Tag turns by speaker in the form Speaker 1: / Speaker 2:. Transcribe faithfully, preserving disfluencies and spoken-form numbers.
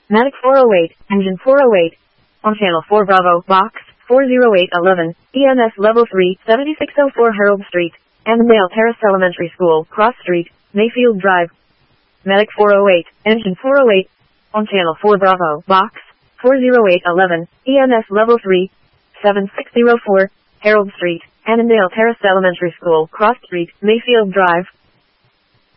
Speaker 1: Medic four oh eight, engine four oh eight. On channel four Bravo, box four oh eight one one, E M S level three, seventy-six oh four Harold Street, Annandale Terrace Elementary School, Cross Street, Mayfield Drive. Medic four oh eight, engine four oh eight. On channel four Bravo, box four oh eight one one, E M S level three, seventy-six oh four, Harold Street, Annandale Terrace Elementary School, Cross Street, Mayfield Drive.